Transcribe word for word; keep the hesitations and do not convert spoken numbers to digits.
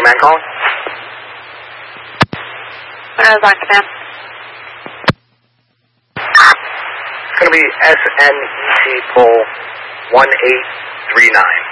Command calling. Windows on command. It's going to be S N E C pull one eight three nine.